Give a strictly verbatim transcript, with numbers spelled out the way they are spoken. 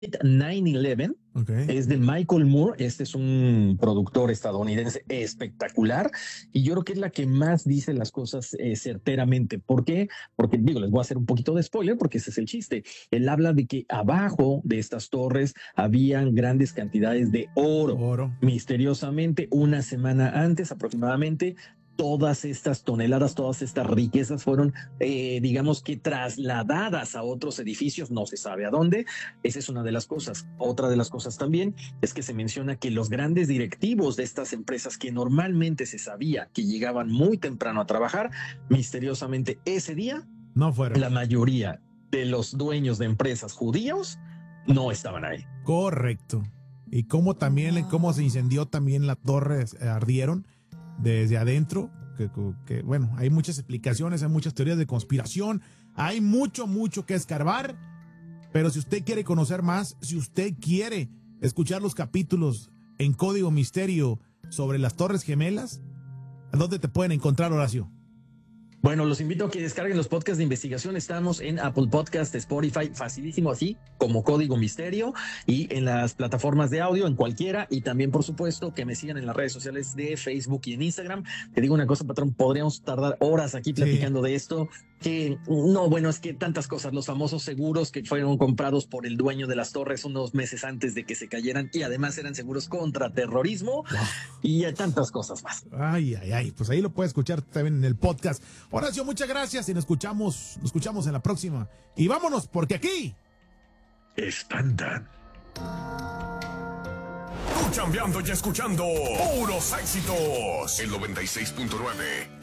nueve once. Okay. Es de Michael Moore. Este es un productor estadounidense espectacular y yo creo que es la que más dice las cosas eh, certeramente. ¿Por qué? Porque digo, les voy a hacer un poquito de spoiler porque ese es el chiste. Él habla de que abajo de estas torres habían grandes cantidades de oro. Oro. Misteriosamente, una semana antes aproximadamente, todas estas toneladas, todas estas riquezas fueron, eh, digamos que trasladadas a otros edificios, no se sabe a dónde. Esa es una de las cosas. Otra de las cosas también es que se menciona que los grandes directivos de estas empresas, que normalmente se sabía que llegaban muy temprano a trabajar, misteriosamente ese día, no fueron. La mayoría de los dueños de empresas judíos no estaban ahí. Correcto. Y cómo también, cómo se incendió también la torre, ardieron desde adentro, que, que bueno, hay muchas explicaciones, hay muchas teorías de conspiración, hay mucho, mucho que escarbar, pero si usted quiere conocer más, si usted quiere escuchar los capítulos en Código Misterio sobre las Torres Gemelas, ¿a dónde te pueden encontrar, Horacio? Bueno, los invito a que descarguen los podcasts de investigación. Estamos en Apple Podcast, Spotify, facilísimo así, como Código Misterio, y en las plataformas de audio, en cualquiera, y también, por supuesto, que me sigan en las redes sociales de Facebook y en Instagram. Te digo una cosa, patrón, podríamos tardar horas aquí platicando sí. de esto, que no, bueno, es que tantas cosas, los famosos seguros que fueron comprados por el dueño de las torres unos meses antes de que se cayeran, y además eran seguros contra terrorismo, wow. y tantas cosas más. Ay, ay, ay, pues ahí lo puedes escuchar también en el podcast. Horacio, muchas gracias y nos escuchamos, nos escuchamos en la próxima. Y vámonos, porque aquí espantan. Tú chambeando y escuchando puros éxitos. El noventa y seis punto nueve.